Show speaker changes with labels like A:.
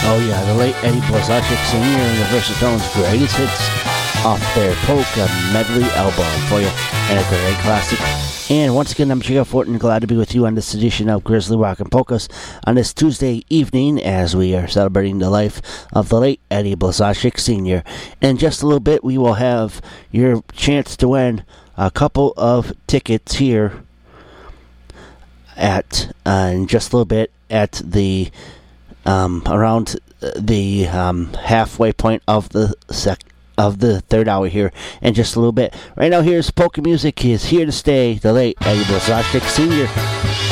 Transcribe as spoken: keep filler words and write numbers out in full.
A: Oh yeah, the late Eddie Blazonczyk Senior and the Versatones' greatest hits off their polka medley album for you, and a great classic. And once again, I'm Jigga Fortin, glad to be with you on this edition of Grizzly Rock and Polkas on this Tuesday evening as we are celebrating the life of the late Eddie Blazonczyk Senior In just a little bit, we will have your chance to win a couple of tickets here at, uh, in just a little bit, at the Um, around the um, halfway point of the sec of the third hour here in just a little bit. Right now, here's polka music. He is here to stay. The late Eddie Blazonczyk Senior